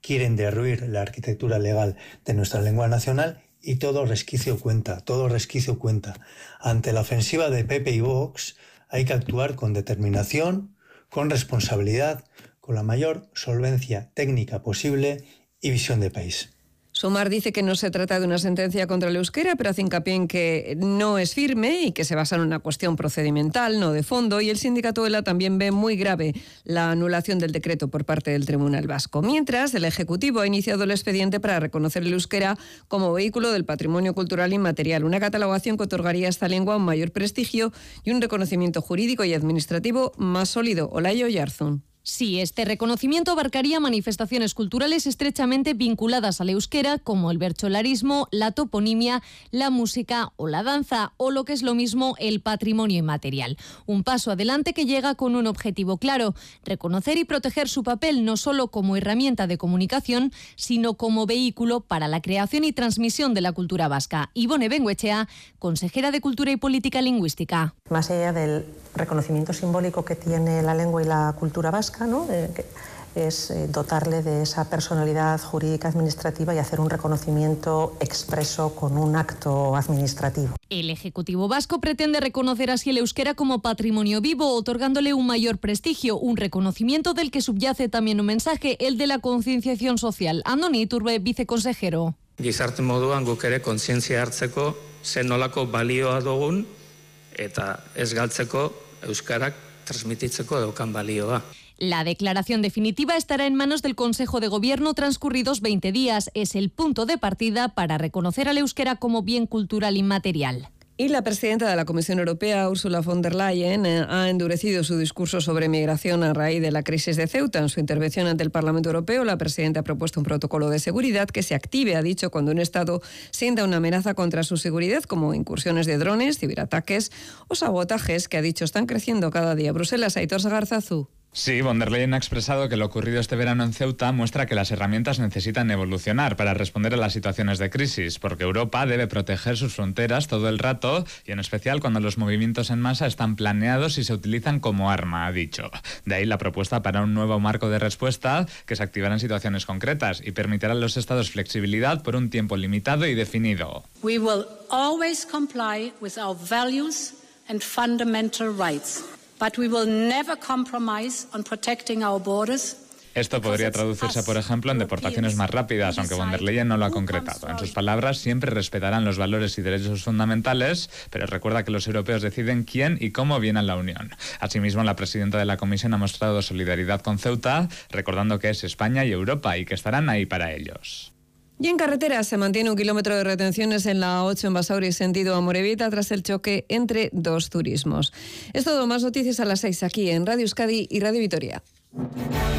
quieren derruir la arquitectura legal de nuestra lengua nacional y todo resquicio cuenta. Ante la ofensiva de PP y Vox hay que actuar con determinación, con responsabilidad, con la mayor solvencia técnica posible y visión de país. Sumar dice que no se trata de una sentencia contra el euskera, pero hace hincapié en que no es firme y que se basa en una cuestión procedimental, no de fondo, y el sindicato ELA también ve muy grave la anulación del decreto por parte del Tribunal Vasco. Mientras, el Ejecutivo ha iniciado el expediente para reconocer el euskera como vehículo del patrimonio cultural inmaterial, una catalogación que otorgaría a esta lengua un mayor prestigio y un reconocimiento jurídico y administrativo más sólido. Olayo Yarzun. Sí, este reconocimiento abarcaría manifestaciones culturales estrechamente vinculadas al euskera, como el bertsolarismo, la toponimia, la música o la danza, o lo que es lo mismo, el patrimonio inmaterial. Un paso adelante que llega con un objetivo claro: reconocer y proteger su papel no solo como herramienta de comunicación, sino como vehículo para la creación y transmisión de la cultura vasca. Ibone Bengoechea, consejera de Cultura y Política Lingüística. Más allá del reconocimiento simbólico que tiene la lengua y la cultura vasca, ¿no? Es dotarle de esa personalidad jurídica administrativa y hacer un reconocimiento expreso con un acto administrativo. El Ejecutivo vasco pretende reconocer así el euskera como patrimonio vivo, otorgándole un mayor prestigio, un reconocimiento del que subyace también un mensaje, el de la concienciación social. Andoni Iturbe, viceconsejero. Gizarte moduan guk ere kontzientzia hartzeko zen nolako balioa dugun eta ez galtzeko euskarak transmititzeko daukan balioa. La declaración definitiva estará en manos del Consejo de Gobierno transcurridos 20 días. Es el punto de partida para reconocer al euskera como bien cultural inmaterial. Y la presidenta de la Comisión Europea, Ursula von der Leyen, ha endurecido su discurso sobre migración a raíz de la crisis de Ceuta. En su intervención ante el Parlamento Europeo, la presidenta ha propuesto un protocolo de seguridad que se active, ha dicho, cuando un Estado sienta una amenaza contra su seguridad, como incursiones de drones, ciberataques o sabotajes, que ha dicho están creciendo cada día. Bruselas, Aitor Sagarzazú. Sí, von der Leyen ha expresado que lo ocurrido este verano en Ceuta muestra que las herramientas necesitan evolucionar para responder a las situaciones de crisis, porque Europa debe proteger sus fronteras todo el rato y en especial cuando los movimientos en masa están planeados y se utilizan como arma, ha dicho. De ahí la propuesta para un nuevo marco de respuesta que se activará en situaciones concretas y permitirá a los Estados flexibilidad por un tiempo limitado y definido. We will always comply with our values and fundamental rights. But we will never compromise on protecting our borders. Esto podría traducirse, por ejemplo, en deportaciones más rápidas, aunque von der Leyen no lo ha concretado. En sus palabras, siempre respetarán los valores y derechos fundamentales, pero recuerda que los europeos deciden quién y cómo viene a la Unión. Asimismo, la presidenta de la Comisión ha mostrado solidaridad con Ceuta, recordando que es España y Europa y que estarán ahí para ellos. Y en carretera se mantiene 1 kilómetro de retenciones en la A8 en Basauri sentido Amorebieta tras el choque entre dos turismos. Es todo, más noticias a las 6 aquí en Radio Euskadi y Radio Vitoria.